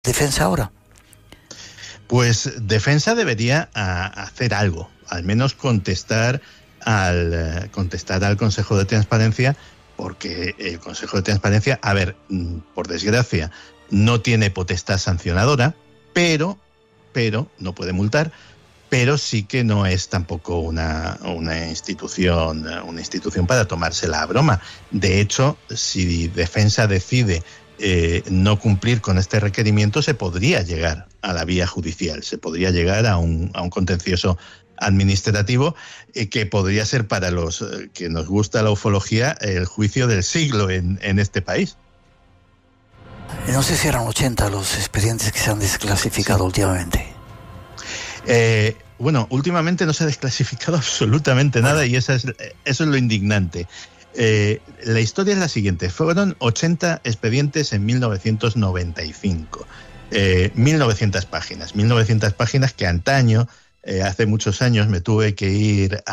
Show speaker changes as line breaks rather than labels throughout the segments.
Defensa ahora?
Pues Defensa debería hacer algo, al menos contestar al Consejo de Transparencia, porque el Consejo de Transparencia, a ver, por desgracia, no tiene potestad sancionadora, pero no puede multar, pero sí que no es tampoco una institución para tomársela a broma. De hecho, si Defensa decide no cumplir con este requerimiento, se podría llegar a la vía judicial, se podría llegar a un contencioso administrativo que podría ser, para los que nos gusta la ufología, el juicio del siglo en este país.
No sé si eran 80 los expedientes que se han desclasificado últimamente.
Bueno, últimamente no se ha desclasificado absolutamente nada, y eso es lo indignante. La historia es la siguiente: fueron 80 expedientes en 1995, 1900 páginas que antaño, hace muchos años, me tuve que ir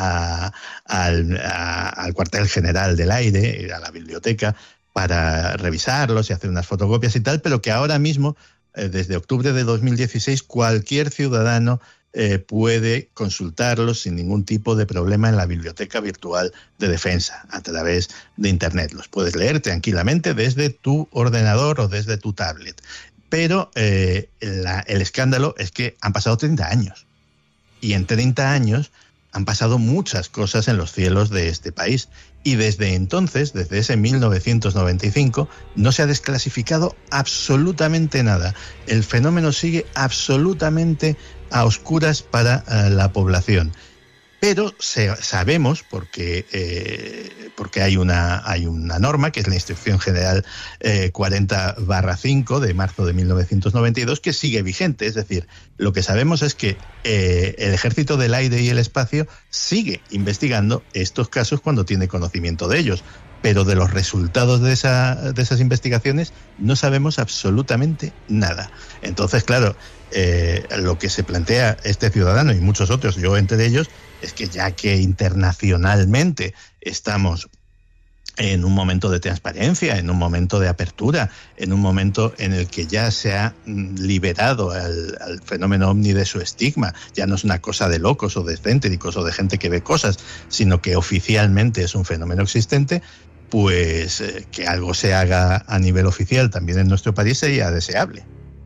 al cuartel general del aire, a la biblioteca, para revisarlos y hacer unas fotocopias y tal, pero que ahora mismo, desde octubre de 2016, cualquier ciudadano puede consultarlos sin ningún tipo de problema en la biblioteca virtual de Defensa, a través de Internet. Los puedes leer tranquilamente desde tu ordenador o desde tu tablet. Pero el escándalo es que han pasado 30 años. Y en 30 años han pasado muchas cosas en los cielos de este país. Y desde entonces, desde ese 1995, no se ha desclasificado absolutamente nada. El fenómeno sigue absolutamente a oscuras para la población. Pero sabemos, porque hay una norma, que es la Instrucción General 40/5 de marzo de 1992, que sigue vigente. Es decir, lo que sabemos es que el Ejército del Aire y el Espacio sigue investigando estos casos cuando tiene conocimiento de ellos. Pero de los resultados de esas investigaciones no sabemos absolutamente nada. Entonces, claro, lo que se plantea este ciudadano y muchos otros, yo entre ellos, es que ya que internacionalmente estamos en un momento de transparencia, en un momento de apertura, en un momento en el que ya se ha liberado al fenómeno ovni de su estigma, ya no es una cosa de locos o de excéntricos o de gente que ve cosas, sino que oficialmente es un fenómeno existente, pues que algo se haga a nivel oficial también en nuestro país sería deseable.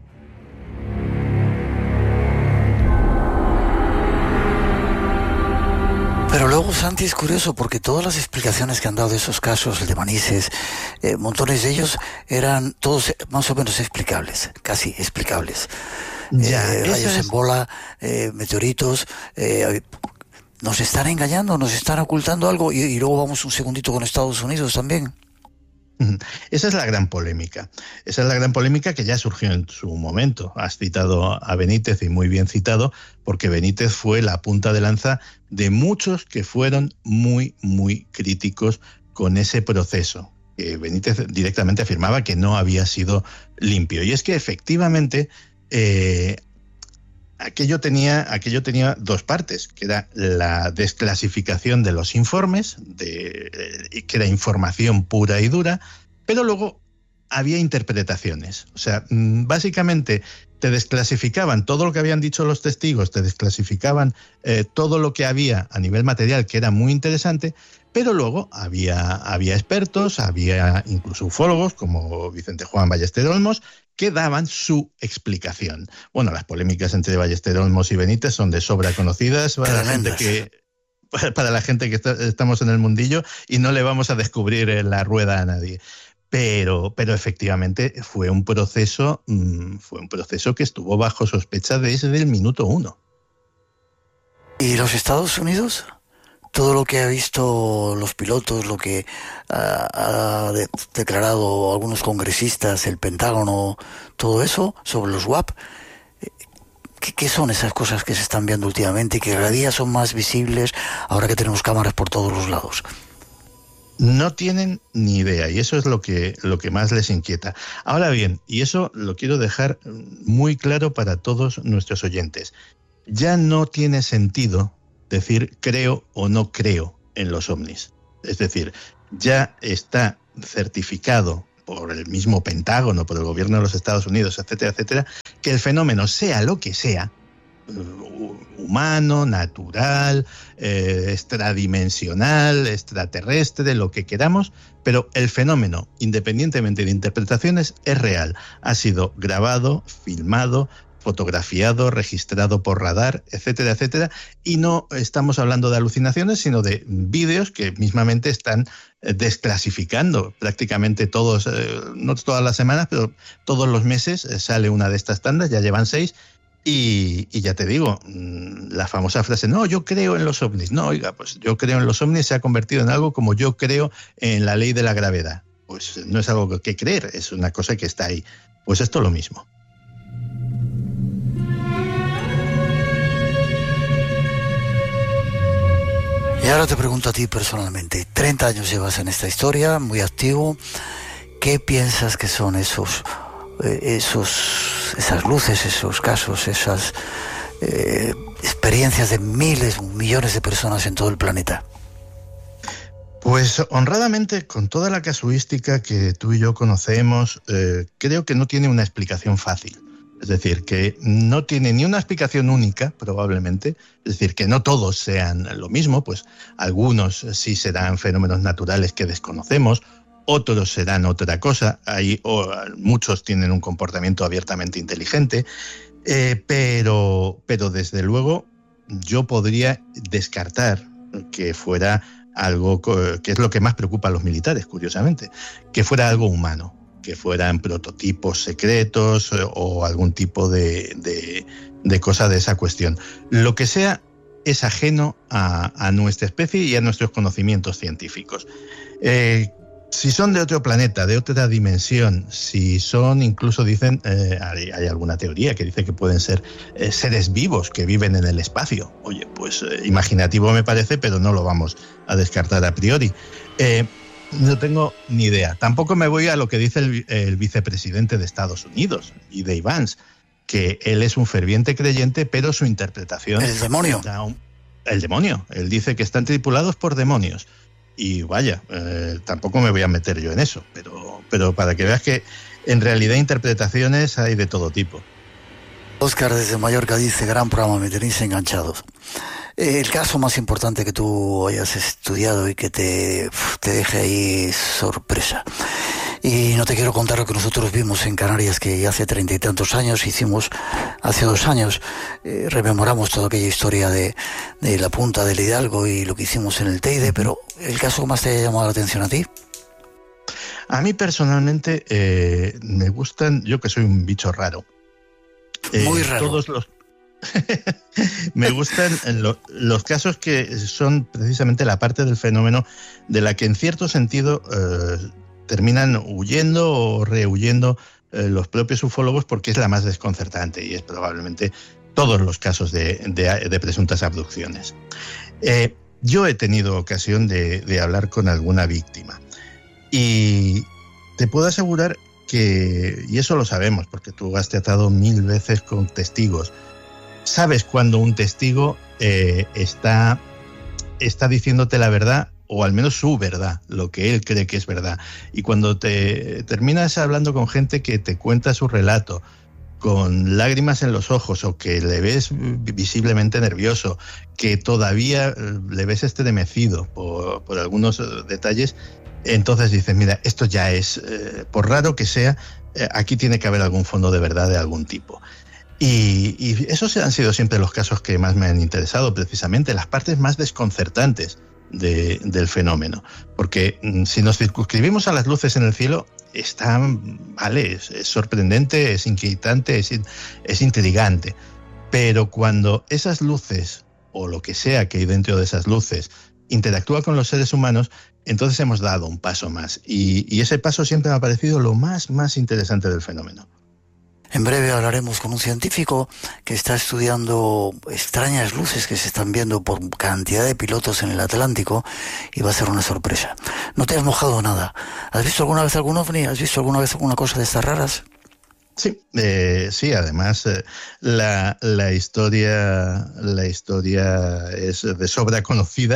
Pero luego, Santi, es curioso porque todas las explicaciones que han dado de esos casos, el de Manises, montones de ellos eran todos más o menos explicables, casi explicables. Rayos en bola, meteoritos, nos están engañando, nos están ocultando algo, y luego vamos un segundito con Estados Unidos también.
Esa es la gran polémica. Esa es la gran polémica que ya surgió en su momento. Has citado a Benítez, y muy bien citado, porque Benítez fue la punta de lanza de muchos que fueron muy, muy críticos con ese proceso. Benítez directamente afirmaba que no había sido limpio. Y es que efectivamente aquello tenía dos partes, que era la desclasificación de los informes, que era información pura y dura, pero luego había interpretaciones. O sea, básicamente te desclasificaban todo lo que habían dicho los testigos, te desclasificaban todo lo que había a nivel material, que era muy interesante, pero luego había expertos, había incluso ufólogos como Vicente Juan Ballester Olmos, que daban su explicación. Bueno, las polémicas entre Ballester Olmos y Benítez son de sobra conocidas para la gente que estamos en el mundillo, y no le vamos a descubrir la rueda a nadie. Pero efectivamente fue un proceso que estuvo bajo sospecha desde el minuto 1.
¿Y los Estados Unidos? Todo lo que ha visto los pilotos, lo que ha declarado algunos congresistas, el Pentágono, todo eso sobre los UAP, ¿qué son esas cosas que se están viendo últimamente y que cada día son más visibles ahora que tenemos cámaras por todos los lados?
No tienen ni idea, y eso es lo que más les inquieta. Ahora bien, y eso lo quiero dejar muy claro para todos nuestros oyentes, ya no tiene sentido decir creo o no creo en los ovnis. Es decir, ya está certificado por el mismo Pentágono, por el gobierno de los Estados Unidos, etcétera, etcétera, que el fenómeno, sea lo que sea, humano, natural, extradimensional, extraterrestre, lo que queramos, pero el fenómeno, independientemente de interpretaciones, es real. Ha sido grabado, filmado, fotografiado, registrado por radar, etcétera, etcétera, y no estamos hablando de alucinaciones, sino de vídeos que mismamente están desclasificando prácticamente todos, no todas las semanas, pero todos los meses sale una de estas tandas, ya llevan 6, y ya te digo, la famosa frase, no, yo creo en los ovnis. No, oiga, pues yo creo en los ovnis se ha convertido en algo como yo creo en la ley de la gravedad. Pues no es algo que creer, es una cosa que está ahí. Pues esto es lo mismo.
Y ahora te pregunto a ti personalmente, 30 años llevas en esta historia, muy activo, ¿qué piensas que son esas luces, esos casos, esas experiencias de miles, millones de personas en todo el planeta?
Pues honradamente, con toda la casuística que tú y yo conocemos, creo que no tiene una explicación fácil. Es decir, que no tiene ni una explicación única, probablemente. Es decir, que no todos sean lo mismo, pues algunos sí serán fenómenos naturales que desconocemos, otros serán otra cosa. Muchos tienen un comportamiento abiertamente inteligente, pero desde luego yo podría descartar que fuera algo que es lo que más preocupa a los militares, curiosamente, que fuera algo humano, que fueran prototipos secretos o algún tipo de cosa de esa cuestión. Lo que sea es ajeno a nuestra especie y a nuestros conocimientos científicos. Si son de otro planeta, de otra dimensión, si son, incluso dicen, hay alguna teoría que dice que pueden ser seres vivos que viven en el espacio. Oye, pues imaginativo me parece, pero no lo vamos a descartar a priori. No tengo ni idea. Tampoco me voy a lo que dice el vicepresidente de Estados Unidos, J.D. Vance, que él es un ferviente creyente, pero su interpretación...
El demonio.
El demonio. Él dice que están tripulados por demonios. Y vaya, tampoco me voy a meter yo en eso, pero para que veas que en realidad interpretaciones hay de todo tipo.
Óscar desde Mallorca dice, gran programa, me tenéis enganchados. El caso más importante que tú hayas estudiado y que te deje ahí sorpresa. Y no te quiero contar lo que nosotros vimos en Canarias, que hace 30 y tantos años hicimos, hace 2 años, rememoramos toda aquella historia de la punta del Hidalgo y lo que hicimos en el Teide, pero el caso que más te ha llamado la atención a ti.
A mí personalmente me gustan, yo que soy un bicho raro.
Muy raro.
Todos los me gustan los casos que son precisamente la parte del fenómeno de la que en cierto sentido terminan huyendo o rehuyendo los propios ufólogos, porque es la más desconcertante y es probablemente todos los casos de presuntas abducciones. Yo he tenido ocasión de hablar con alguna víctima y te puedo asegurar que, y eso lo sabemos porque tú has tratado 1000 veces con testigos, sabes cuando un testigo está diciéndote la verdad, o al menos su verdad, lo que él cree que es verdad. Y cuando te terminas hablando con gente que te cuenta su relato con lágrimas en los ojos, o que le ves visiblemente nervioso, que todavía le ves estremecido por algunos detalles, entonces dices, mira, esto ya es, por raro que sea, aquí tiene que haber algún fondo de verdad de algún tipo. Y esos han sido siempre los casos que más me han interesado, precisamente las partes más desconcertantes del fenómeno. Porque si nos circunscribimos a las luces en el cielo, vale, es sorprendente, es inquietante, es intrigante. Pero cuando esas luces, o lo que sea que hay dentro de esas luces, interactúa con los seres humanos, entonces hemos dado un paso más. Y ese paso siempre me ha parecido lo más interesante del fenómeno.
En breve hablaremos con un científico que está estudiando extrañas luces que se están viendo por cantidad de pilotos en el Atlántico y va a ser una sorpresa. No te has mojado nada. ¿Has visto alguna vez algún ovni? ¿Has visto alguna vez alguna cosa de estas raras?
Sí, además la historia es de sobra conocida,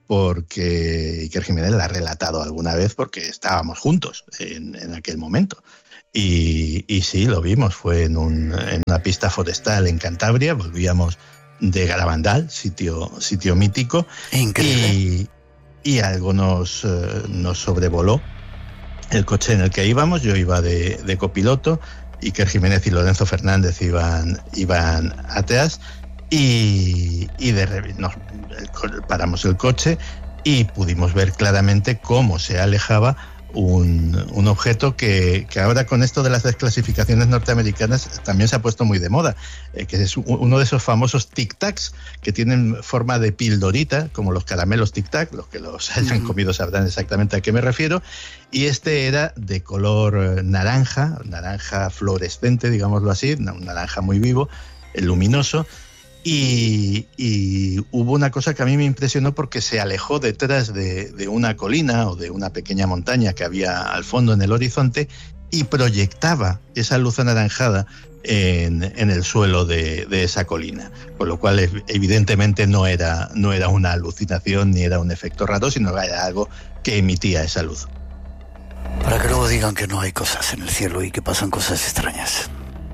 porque Iker Jiménez la ha relatado alguna vez porque estábamos juntos en aquel momento. Y sí, lo vimos, fue en una pista forestal en Cantabria, volvíamos de Garabandal, sitio mítico.
Increíble.
Y algo nos sobrevoló el coche en el que íbamos. Yo iba de copiloto, Iker Jiménez y Lorenzo Fernández iban atrás, y paramos el coche y pudimos ver claramente cómo se alejaba un objeto que ahora, con esto de las desclasificaciones norteamericanas, también se ha puesto muy de moda, que es uno de esos famosos tic-tacs que tienen forma de pildorita, como los caramelos tic-tac. Los que los hayan comido sabrán exactamente a qué me refiero. Y este era de color naranja fluorescente, digámoslo así, un naranja muy vivo, luminoso. Y hubo una cosa que a mí me impresionó, porque se alejó detrás de una colina o de una pequeña montaña que había al fondo en el horizonte, y proyectaba esa luz anaranjada en el suelo de esa colina. Con lo cual, evidentemente, no era una alucinación ni era un efecto raro, sino que era algo que emitía esa luz.
Para que luego digan que no hay cosas en el cielo y que pasan cosas extrañas.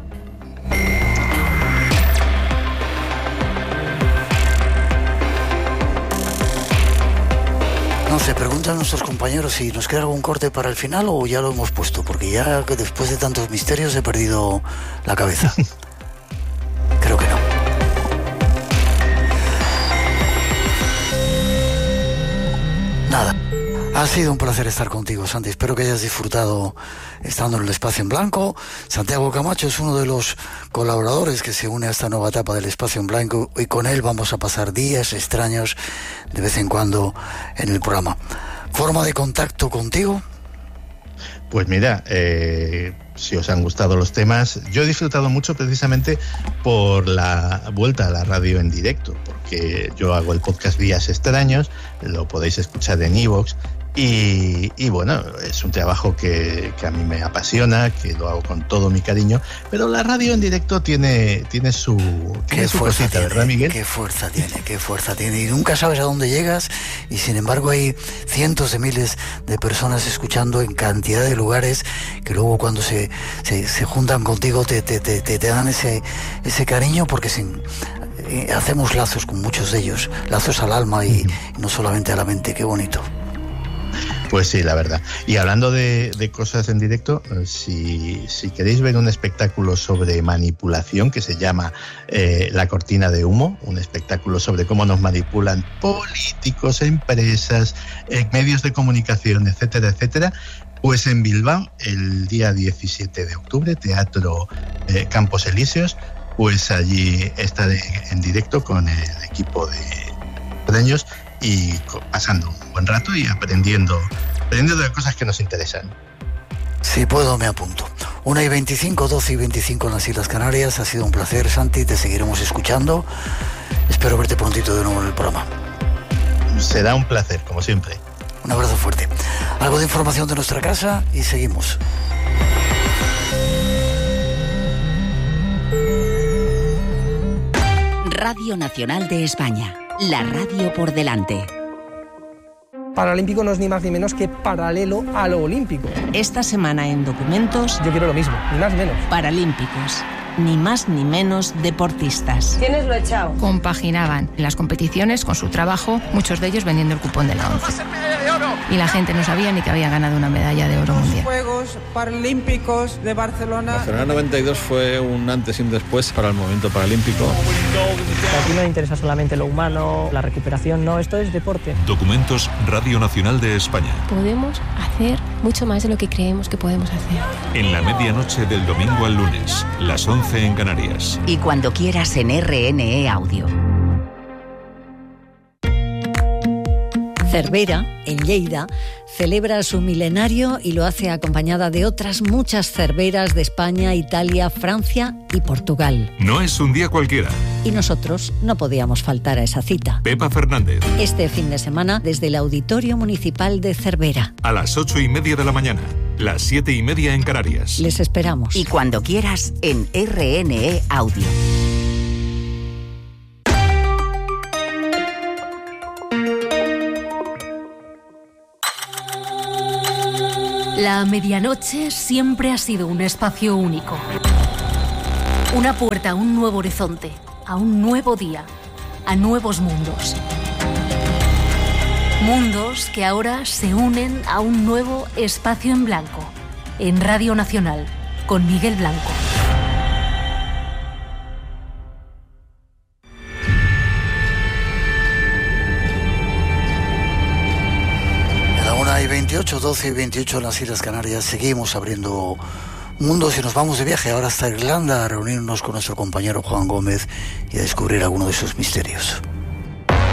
No sé, preguntan nuestros compañeros si nos queda algún corte para el final o ya lo hemos puesto, porque ya que después de tantos misterios he perdido la cabeza. Creo que no. Nada. Ha sido un placer estar contigo, Santi. Espero que hayas disfrutado estando en el Espacio en Blanco. Santiago Camacho es uno de los colaboradores que se une a esta nueva etapa del Espacio en Blanco, y con él vamos a pasar días extraños de vez en cuando en el programa. ¿Forma de contacto contigo?
Pues mira, si os han gustado los temas, yo he disfrutado mucho precisamente por la vuelta a la radio en directo, porque yo hago el podcast Días Extraños, lo podéis escuchar en iVoox. Y bueno, es un trabajo que a mí me apasiona, que lo hago con todo mi cariño, pero la radio en directo tiene su
fuerza
cosita,
tiene,
¿verdad, Miguel?
Qué fuerza tiene, y nunca sabes a dónde llegas, y sin embargo hay cientos de miles de personas escuchando en cantidad de lugares, que luego cuando se juntan contigo te dan ese cariño, porque hacemos lazos con muchos de ellos, lazos al alma y no solamente a la mente. Qué bonito.
Pues sí, la verdad. Y hablando de cosas en directo, si queréis ver un espectáculo sobre manipulación que se llama La Cortina de Humo, un espectáculo sobre cómo nos manipulan políticos, empresas, medios de comunicación, etcétera, etcétera, pues en Bilbao, el día 17 de octubre, Teatro Campos Elíseos, pues allí estaré en directo con el equipo de extraños y pasando un buen rato y aprendiendo de cosas que nos interesan.
Si puedo, me apunto. 1:25, 12:25 en las Islas Canarias. Ha sido un placer, Santi. Te seguiremos escuchando. Espero verte prontito de nuevo en el programa.
Será un placer, como siempre.
Un abrazo fuerte. Algo de información de nuestra casa y seguimos.
Radio Nacional de España. La radio por delante.
Paralímpico no es ni más ni menos que paralelo a lo olímpico.
Esta semana en Documentos...
Yo quiero lo mismo, ni más ni menos.
Paralímpicos. Ni más ni menos deportistas.
¿Tienes lo echado?
Compaginaban las competiciones con su trabajo, muchos de ellos vendiendo el cupón de la ONCE. Y la gente no sabía ni que había ganado una medalla de oro mundial.
Juegos Paralímpicos de Barcelona.
Barcelona 92 fue un antes y un después para el movimiento paralímpico.
Aquí no interesa solamente lo humano, la recuperación, no, esto es deporte.
Documentos, Radio Nacional de España.
Podemos hacer mucho más de lo que creemos que podemos hacer.
En la medianoche del domingo al lunes, las 11 en Canarias.
Y cuando quieras en RNE Audio.
Cervera, en Lleida, celebra su milenario y lo hace acompañada de otras muchas cerveras de España, Italia, Francia y Portugal.
No es un día cualquiera.
Y nosotros no podíamos faltar a esa cita.
Pepa Fernández.
Este fin de semana desde el Auditorio Municipal de Cervera.
A las 8:30 de la mañana, las 7:30 en Canarias.
Les esperamos.
Y cuando quieras en RNE Audio.
La medianoche siempre ha sido un espacio único. Una puerta a un nuevo horizonte, a un nuevo día, a nuevos mundos. Mundos que ahora se unen a un nuevo espacio en blanco, en Radio Nacional, con Miguel Blanco.
A la 1:28, 12:28 en las Islas Canarias, seguimos abriendo mundos y nos vamos de viaje ahora hasta Irlanda a reunirnos con nuestro compañero Juan Gómez y a descubrir alguno de sus misterios.